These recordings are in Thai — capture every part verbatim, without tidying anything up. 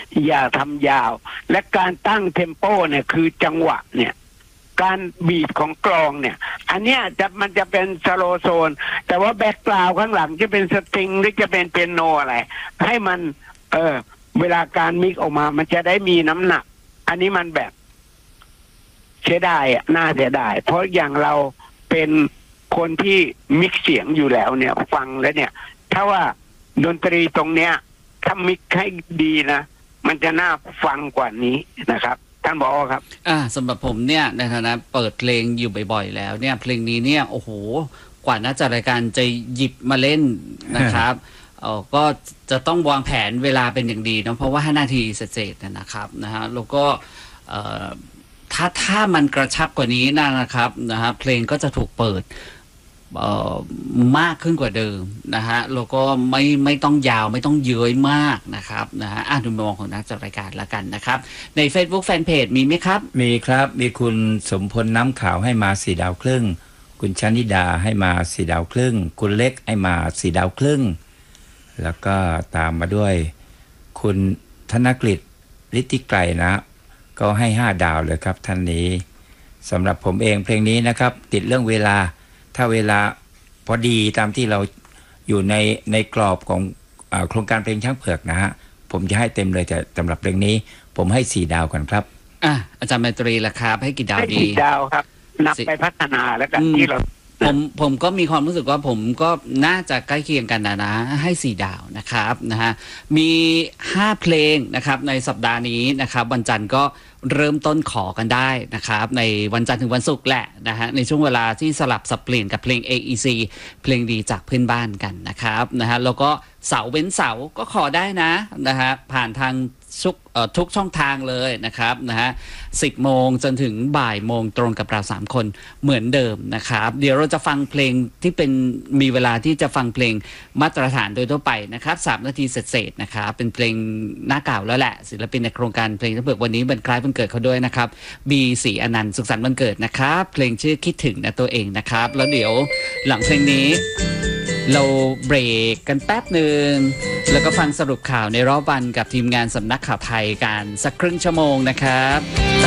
อย่าทำยาวและการตั้งเทมโปเนี่ยคือจังหวะเนี่ยการบีบของกลองเนี่ยอันเนี้ยจะมันจะเป็นสโลโซนแต่ว่าแบ็กกราวด์ข้างหลังจะเป็นสตริงหรือจะเป็นเปียโนอะไรให้มันเออเวลาการมิกออกมามันจะได้มีน้ำหนักอันนี้มันแบบเสียดายอ่ะน่าเสียดายเพราะอย่างเราเป็นคนที่มิกเสียงอยู่แล้วเนี่ยฟังแล้วเนี่ยถ้าว่าดนตรีตรงเนี้ยถ้ามิกให้ดีนะมันจะน่าฟังกว่านี้นะครับท่านผอ.ครับอ่าสำหรับผมเนี่ยในฐานะเปิดเพลงอยู่บ่อยๆแล้วเนี่ยเพลงนี้เนี่ยโอ้โหกว่านักจัดรายการจะหยิบมาเล่นนะครับเออก็จะต้องวางแผนเวลาเป็นอย่างดีเนาะเพราะว่าห้านาทีเสร็จๆนะครับนะฮะแล้วก็เอ่อถ้าถ้ามันกระชับกว่านี้นะครับนะฮะเพลงก็จะถูกเปิดเอ่อมากขึ้นกว่าเดิมนะฮะแล้วก็ไม่ไม่ต้องยาวไม่ต้องเย้ยมากนะครับนะฮะอ่านดูมองของนักจัดรายการละกันนะครับใน Facebook Fanpage มีไหมครับมีครับมีคุณสมพลน้ำขาวให้มาสี่ดาวครึ่งคุณชนิดาให้มาสี่ดาวครึ่งคุณเล็กให้มาสี่ดาวครึ่งแล้วก็ตามมาด้วยคุณธนกฤษฤทธิไกรนะก็ให้ห้าดาวเลยครับท่านนี้สำหรับผมเองเพลงนี้นะครับติดเรื่องเวลาถ้าเวลาพอดีตามที่เราอยู่ในในกรอบของอ่าโครงการเพลงช้างเผือกนะฮะผมจะให้เต็มเลยแต่สำหรับเพลงนี้ผมให้สี่ดาวก่อนครับอ่ะอาจารย์ไมตรีล่ะครับให้กี่ดาวดีให้สี่ดาวครับนับไปพัฒนาแล้วกันที่เราผมผมก็มีความรู้สึกว่าผมก็น่าจะใกล้เคียงกันนะนะให้สี่ดาวนะครับนะฮะมีห้าเพลงนะครับในสัปดาห์นี้นะครับวันจันทร์ก็เริ่มต้นขอกันได้นะครับในวันจันทร์ถึงวันศุกร์แหละนะฮะในช่วงเวลาที่สลับสับเปลี่ยนกับเพลง เอ อี ซี เพลงดีจากเพื่อนบ้านกันนะครับนะฮะแล้วก็เสาร์เว้นเสาร์ก็ขอได้นะนะฮะผ่านทางทุกทุกช่องทางเลยนะครับนะฮะสิบโมงจนถึงบ่ายโมงตรงกับเราสามคนเหมือนเดิมนะครับเดี๋ยวเราจะฟังเพลงที่เป็นมีเวลาที่จะฟังเพลงมาตรฐานโดยทั่วไปนะครับสามนาทีเสร็จๆนะครับเป็นเพลงหน้าเก่าแล้วแหละศิลปินในโครงการเพลงทั้งเบิกวันนี้เป็นคล้ายวันเกิดเขาด้วยนะครับบีศรีอนันต์สุขสันต์วันเกิดนะครับเพลงชื่อคิดถึงนะตัวเองนะครับแล้วเดี๋ยวหลังเพลงนี้เราเบรกกันแป๊บหนึ่งแล้วก็ฟังสรุปข่าวในรอบวันกับทีมงานสำนักข่าวไทยกันสักครึ่งชั่วโมงนะครับ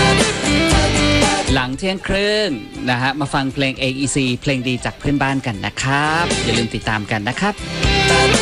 หลังเที่ยงครึ่งนะฮะมาฟังเพลง เอ อี ซี เพลงดีจากเพื่อนบ้านกันนะครับอย่าลืมติดตามกันนะครับ